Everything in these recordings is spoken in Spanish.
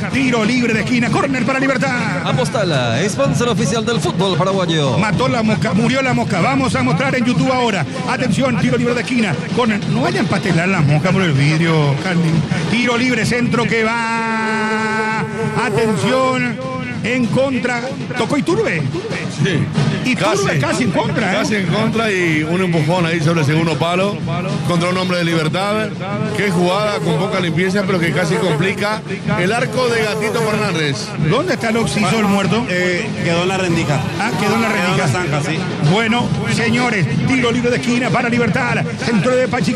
Tiro libre de esquina, córner para Libertad. Apostala, sponsor oficial del fútbol paraguayo. Mató la mosca, murió la mosca. Vamos a mostrar en YouTube ahora. Atención, tiro libre de esquina. Córner. No vayan a patelar la mosca por el vidrio, Carly. Tiro libre, centro que va. Atención. En contra. ¿Tocó Iturbe? Sí. Iturbe casi en contra. Casi en contra y un empujón ahí sobre el segundo palo contra un hombre de Libertad. Qué jugada con poca limpieza, pero que casi complica el arco de Gatito Fernández. ¿Dónde está el Oxisol muerto? Quedó en la rendija. Quedó en la rendija. Quedó en la zanja, sí. Bueno, señores, tiro libre de esquina para Libertad. Centro de Pachi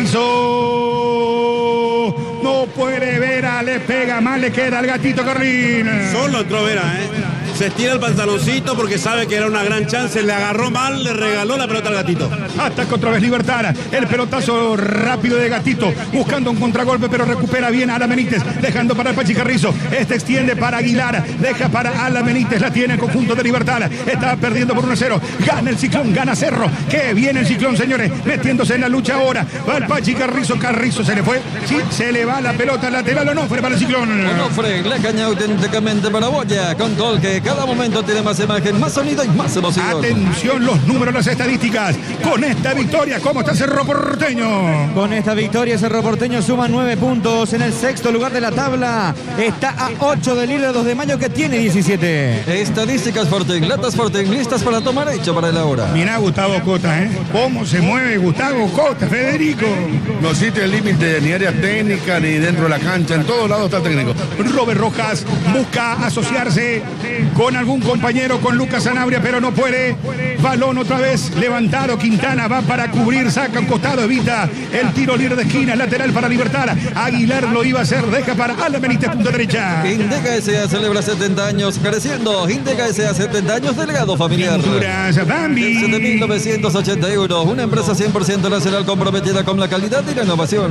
Carrizo. No puede Vera, le pega mal, le queda al Gatito Carlín. Solo entró Vera, Se estira el pantaloncito porque sabe que era una gran chance. Le agarró mal, le regaló la pelota al Gatito. Ataca otra vez Libertad. El pelotazo rápido de Gatito. Buscando un contragolpe, pero recupera bien a Alan Benítez. Dejando para el Pachi Carrizo. Extiende para Aguilar. Deja para Alan Benítez. La tiene el conjunto de Libertad. Está perdiendo por 1-0. Gana el Ciclón, gana Cerro. Que viene el Ciclón, señores. Metiéndose en la lucha ahora. Va el Pachi Carrizo. Carrizo se le fue. Sí, se le va la pelota lateral. Onofre para el Ciclón. Onofre, la caña auténticamente paraguaya. Con gol que cada momento tiene más imagen, más sonido y más emoción. Atención, los números, las estadísticas. Con esta victoria, ¿cómo está Cerro Porteño? Con esta victoria, Cerro Porteño suma 9 puntos en el sexto lugar de la tabla. Está a 8 del hilo 2 de mayo, que tiene 17. Estadísticas Sporting, latas Sporting, listas para tomar hecho para el ahora. Mirá Gustavo Cota, ¿Cómo se mueve Gustavo Cota, Federico? No existe el límite ni área técnica ni dentro de la cancha. En todos lados está el técnico. Robert Rojas busca asociarse con algún compañero, con Lucas Sanabria, pero no puede. Balón otra vez levantado. Quintana va para cubrir, saca un costado, evita el tiro libre de esquina, lateral para Libertad. Aguilar lo iba a hacer, deja para Alan Benítez, punta derecha. Indega S.A. celebra 70 años creciendo. Indega S.A. 70 años delegado familiar. Pinturas Bambi. Desde 1981, una empresa 100% nacional comprometida con la calidad y la innovación.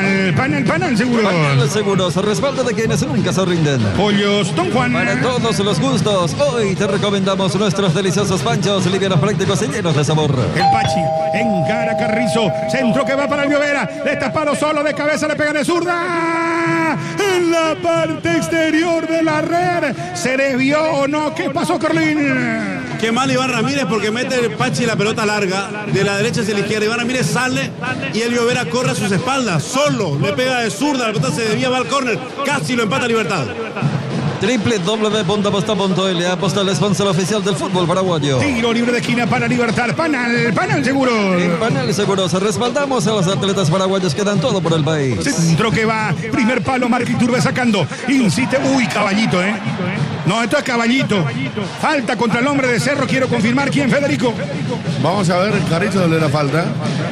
Panal seguro. Panal Seguros, respaldo de quienes nunca se rinden. Pollos Don Juan. Para todos los gustos, hoy te recomendamos nuestros deliciosos panchos, livianos, prácticos y llenos de sabor. El Pachi encara Carrizo, centro que va para el Vera, destapado solo de cabeza, le pega de zurda en la parte exterior de la red. ¿Se desvió o no? ¿Qué pasó, Carlín? Qué mal Iván Ramírez, porque mete el Pachi la pelota larga de la derecha hacia la izquierda. Iván Ramírez sale y el Vera corre a sus espaldas, solo le pega de zurda, la pelota se desvía, va al córner, casi lo empata Libertad. www.aposta.l, aposta el sponsor oficial del fútbol paraguayo. Tiro libre de esquina para Libertad. Panal seguro. En Panal Seguros respaldamos a los atletas paraguayos que dan todo por el país. Centro que va, primer palo, Marco Iturbe sacando. Incite, caballito, No, esto es caballito. Falta contra el hombre de Cerro, quiero confirmar quién, Federico. Vamos a ver, Carrizo, donde la falta.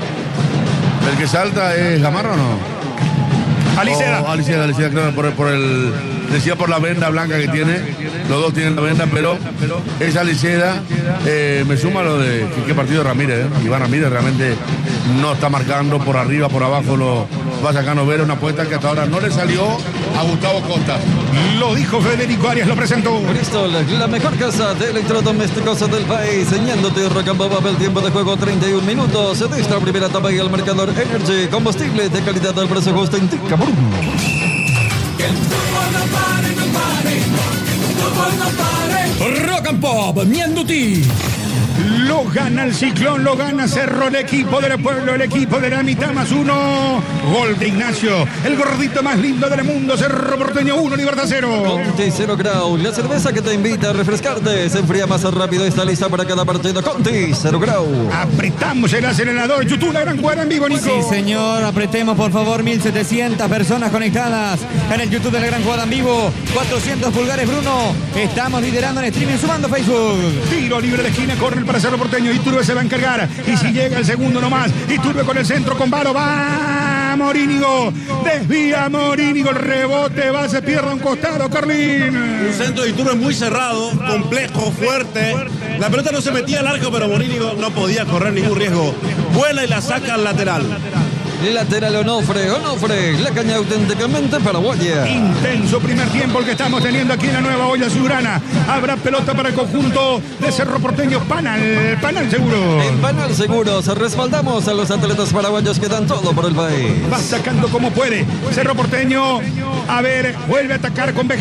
¿El que salta es Gamarra o no? Aliceda. Aliceda, claro, decía por la venda blanca que tiene. Los dos tienen la venda, pero esa Aliceda me suma lo de qué partido Ramírez. Iván Ramírez realmente no está marcando por arriba, por abajo, lo va sacando Vera, una apuesta que hasta ahora no le salió a Gustavo Costa. Lo dijo Federico Arias, lo presentó. Bristol, la mejor casa de electrodomésticos del país. Señándote Rocambaba, el tiempo de juego 31 minutos. De esta primera etapa y el marcador Energy, combustible de calidad al precio justo en Tica Bruno. Que el fútbol no pare, no pare. Que el fútbol no pare. Rock and Pop, Mianduti. Lo gana el Ciclón, lo gana Cerro, el equipo del pueblo, el equipo de la mitad más uno. Gol de Ignacio, el gordito más lindo del mundo. Cerro Porteño 1, Libertad 0. Conti 0 Grau, la cerveza que te invita a refrescarte. Se enfría más rápido y está lista para cada partido. Conti 0 Grau. Apretamos el acelerador. YouTube, la gran jugada en vivo, Nico. Sí, señor, apretemos por favor. 1700 personas conectadas en el YouTube de la gran jugada en vivo. 400 pulgares, Bruno. Estamos liderando en streaming, sumando Facebook. Tiro libre de esquina, corre para Cerro Porteño. Iturbe se va a encargar. Y si llega el segundo nomás. Iturbe con el centro, con Varo. Va Morínigo. Desvía Morínigo. El rebote va, se pierde a un costado, Carlín. Un centro de Iturbe muy cerrado, complejo, fuerte. La pelota no se metía al arco, pero Morínigo no podía correr ningún riesgo. Vuela y la saca al lateral. Lateral Onofre, la caña auténticamente paraguaya. Intenso primer tiempo el que estamos teniendo aquí en la nueva olla azulgrana. Habrá pelota para el conjunto de Cerro Porteño. Panal seguro. En Panal Seguros respaldamos a los atletas paraguayos que dan todo por el país. Va sacando como puede. Cerro Porteño, a ver, vuelve a atacar con